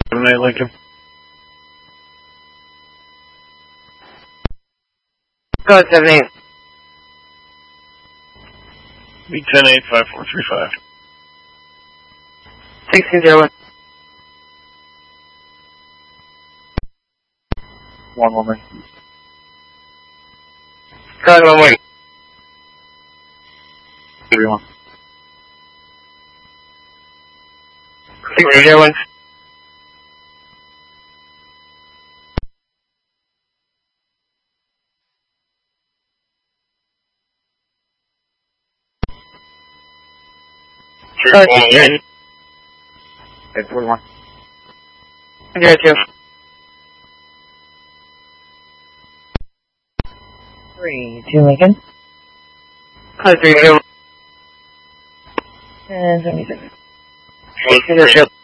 7-8 Lincoln. Go ahead, 7-8. B-10-8, 5435. 1601. 1 woman. Go ahead, 1 wait. 31. 1601. Go ahead, 16. 41. Go ahead, 2. 3-2 Lincoln. Go ahead, 3-2. And 76. 1602.